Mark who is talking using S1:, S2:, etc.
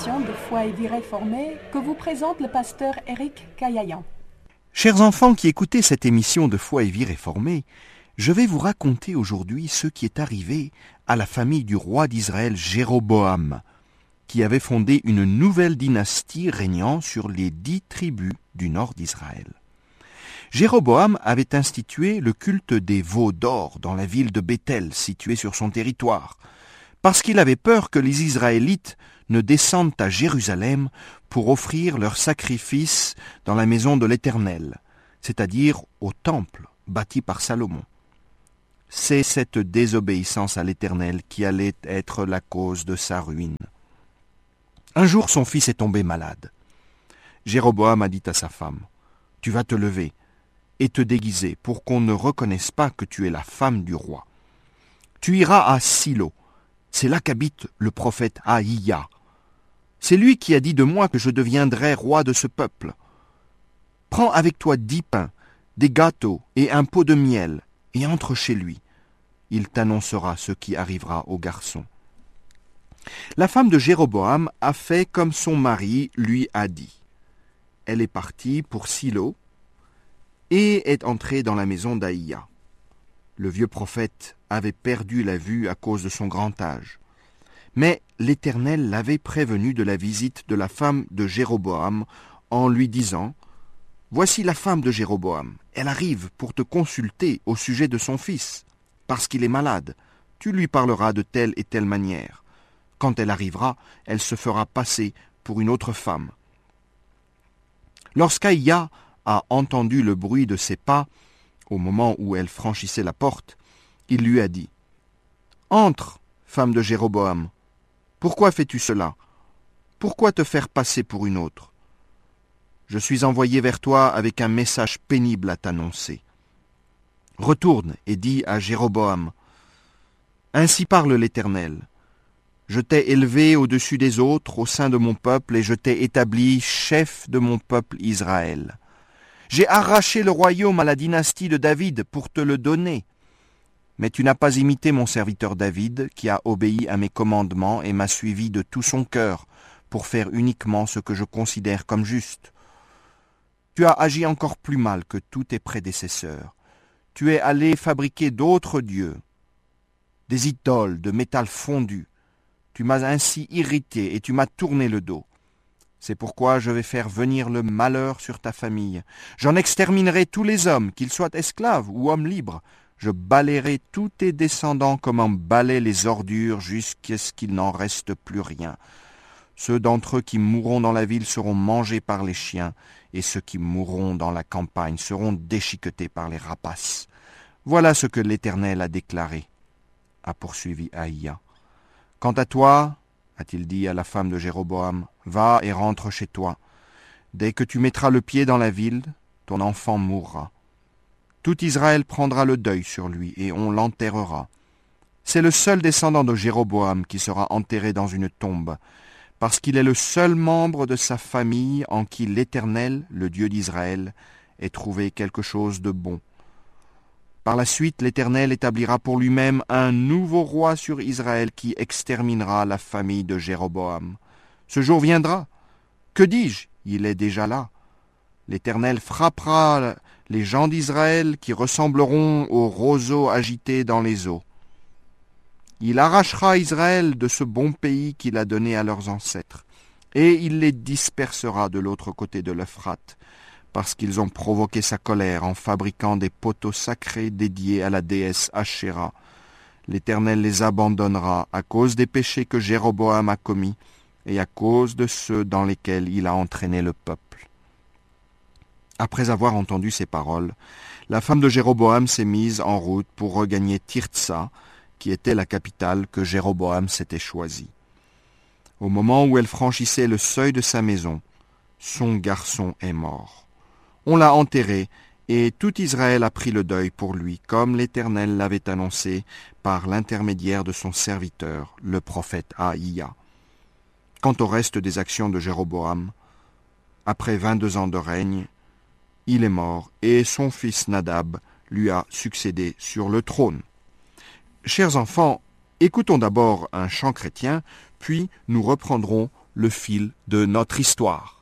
S1: émission de Foi et Vie réformée que vous présente le pasteur Éric Caillayan.
S2: Chers enfants qui écoutez cette émission de Foi et Vie réformée, je vais vous raconter aujourd'hui ce qui est arrivé à la famille du roi d'Israël Jéroboam, qui avait fondé une nouvelle dynastie régnant sur les 10 tribus du nord d'Israël. Jéroboam avait institué le culte des veaux d'or dans la ville de Béthel, située sur son territoire, parce qu'il avait peur que les Israélites ne descendent à Jérusalem pour offrir leurs sacrifices dans la maison de l'Éternel, c'est-à-dire au temple bâti par Salomon. C'est cette désobéissance à l'Éternel qui allait être la cause de sa ruine. Un jour, son fils est tombé malade. Jéroboam a dit à sa femme, « Tu vas te lever et te déguiser pour qu'on ne reconnaisse pas que tu es la femme du roi. Tu iras à Silo, c'est là qu'habite le prophète Ahiya. C'est lui qui a dit de moi que je deviendrai roi de ce peuple. Prends avec toi 10 pains, des gâteaux et un pot de miel, et entre chez lui. Il t'annoncera ce qui arrivera au garçon. » La femme de Jéroboam a fait comme son mari lui a dit. Elle est partie pour Silo et est entrée dans la maison d'Ahiya. Le vieux prophète avait perdu la vue à cause de son grand âge. Mais l'Éternel l'avait prévenu de la visite de la femme de Jéroboam en lui disant « Voici la femme de Jéroboam, elle arrive pour te consulter au sujet de son fils, parce qu'il est malade. Tu lui parleras de telle et telle manière. Quand elle arrivera, elle se fera passer pour une autre femme. » Lorsqu'Ahiya a entendu le bruit de ses pas, au moment où elle franchissait la porte, il lui a dit « Entre, femme de Jéroboam. Pourquoi fais-tu cela? Pourquoi te faire passer pour une autre? Je suis envoyé vers toi avec un message pénible à t'annoncer. Retourne et dis à Jéroboam, « Ainsi parle l'Éternel. Je t'ai élevé au-dessus des autres au sein de mon peuple et je t'ai établi chef de mon peuple Israël. J'ai arraché le royaume à la dynastie de David pour te le donner. Mais tu n'as pas imité mon serviteur David, qui a obéi à mes commandements et m'a suivi de tout son cœur pour faire uniquement ce que je considère comme juste. Tu as agi encore plus mal que tous tes prédécesseurs. Tu es allé fabriquer d'autres dieux, des idoles de métal fondu. Tu m'as ainsi irrité et tu m'as tourné le dos. C'est pourquoi je vais faire venir le malheur sur ta famille. J'en exterminerai tous les hommes, qu'ils soient esclaves ou hommes libres. Je balayerai tous tes descendants comme on balaie les ordures jusqu'à ce qu'il n'en reste plus rien. Ceux d'entre eux qui mourront dans la ville seront mangés par les chiens, et ceux qui mourront dans la campagne seront déchiquetés par les rapaces. Voilà ce que l'Éternel a déclaré, a poursuivi Ahiya. Quant à toi, a-t-il dit à la femme de Jéroboam, va et rentre chez toi. Dès que tu mettras le pied dans la ville, ton enfant mourra. Tout Israël prendra le deuil sur lui et on l'enterrera. C'est le seul descendant de Jéroboam qui sera enterré dans une tombe, parce qu'il est le seul membre de sa famille en qui l'Éternel, le Dieu d'Israël, ait trouvé quelque chose de bon. Par la suite, l'Éternel établira pour lui-même un nouveau roi sur Israël qui exterminera la famille de Jéroboam. Ce jour viendra. Que dis-je? Il est déjà là. L'Éternel frappera les gens d'Israël qui ressembleront aux roseaux agités dans les eaux. Il arrachera Israël de ce bon pays qu'il a donné à leurs ancêtres, et il les dispersera de l'autre côté de l'Euphrate, parce qu'ils ont provoqué sa colère en fabriquant des poteaux sacrés dédiés à la déesse Ashéra. L'Éternel les abandonnera à cause des péchés que Jéroboam a commis et à cause de ceux dans lesquels il a entraîné le peuple. » Après avoir entendu ces paroles, la femme de Jéroboam s'est mise en route pour regagner Tirtsa, qui était la capitale que Jéroboam s'était choisie. Au moment où elle franchissait le seuil de sa maison, son garçon est mort. On l'a enterré, et tout Israël a pris le deuil pour lui, comme l'Éternel l'avait annoncé par l'intermédiaire de son serviteur, le prophète Ahiya. Quant au reste des actions de Jéroboam, après 22 ans de règne, il est mort, et son fils Nadab lui a succédé sur le trône. Chers enfants, écoutons d'abord un chant chrétien, puis nous reprendrons le fil de notre histoire.